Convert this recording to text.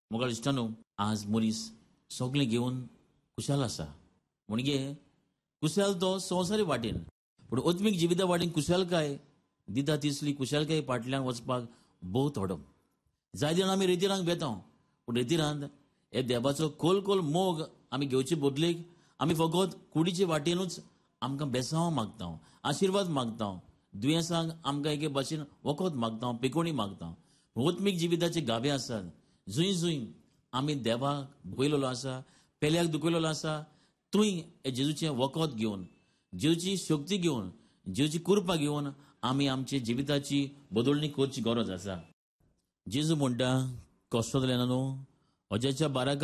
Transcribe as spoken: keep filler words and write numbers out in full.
मुगाळ इश्टानो आज मनीस सगळें घेवन कुशाल आसा म्हणजे कुशाल तो संवसारी वाटेन पूण आत्मीक जिविता वाटेन कुशालकाय दिता तिसली कुशालकाय फाटल्यान वचपाक भोव थोडो जाय दिवन आमी रेतीरांक बेता पूण रेतीरांत हे देवाचो खोल खोल मोग आमी घेवचे बदलेक आमी फकत कुडीचे वाटेनूच आमकां बेसांव मागता आशिर्वाद मागता दुयेंसांक आमकां एके भाशेन वखद मागता पिकोणी मागता आत्मीक जिविताचे गाभे आसात जुंय जुंय आमी देवाक दुखयलेलो आसा पेल्याक दुखयलेलो आसा थंय हे जेजूचें वखद घेवन जेजूची शक्ती घेवन जेजूची कृपा घेवन आमी आमचे जिविताची बदलणी करची गरज आसा जेजू म्हणटा कश्ट जालेना न्हू अजाच्या बाराक